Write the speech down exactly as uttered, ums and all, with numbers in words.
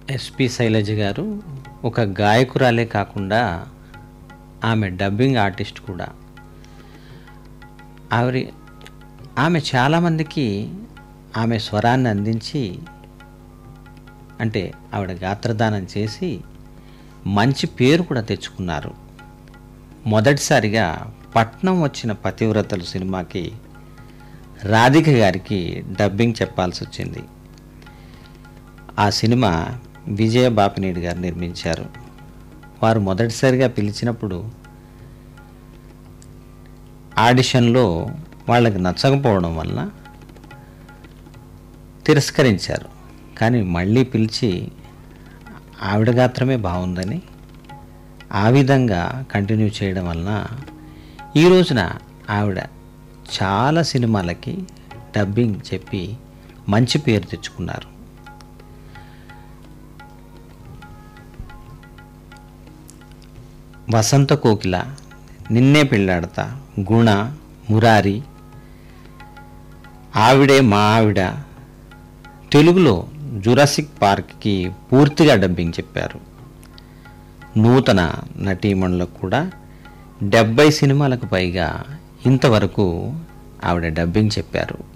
SP Shailaja గారు ఒక గాయకురాలే కాకుండా ఆమె డబ్బింగ్ ఆర్టిస్ట్ కూడా. ఆవిడ ఆమె చాలామందికి ఆమె స్వరాన్ని అందించి, అంటే ఆవిడ గాత్రదానం చేసి మంచి పేరు కూడా తెచ్చుకున్నారు. మొదటిసారిగా పట్నం వచ్చిన పతివ్రతలు సినిమాకి రాధిక గారికి డబ్బింగ్ చెప్పాల్సి వచ్చింది. ఆ సినిమా విజయ బాపినేడు గారు నిర్మించారు. వారు మొదటిసారిగా పిలిచినప్పుడు ఆడిషన్లో వాళ్ళకి నచ్చకపోవడం వల్ల తిరస్కరించారు. కానీ మళ్ళీ పిలిచి ఆవిడ గాత్రమే బాగుందని ఆ విధంగా కంటిన్యూ చేయడం వలన ఈ రోజున ఆవిడ చాలా సినిమాలకి డబ్బింగ్ చెప్పి మంచి పేరు తెచ్చుకున్నారు. వసంత కోకిల, నిన్నే పెళ్ళాడతా, గుణ, మురారి, ఆవిడే మా ఆవిడ, తెలుగులో జురాసిక్ పార్క్కి పూర్తిగా డబ్బింగ్ చెప్పారు. నూతన నటీమణులకు కూడా డెబ్బై సినిమాలకు పైగా ఇంతవరకు ఆవిడ డబ్బింగ్ చెప్పారు.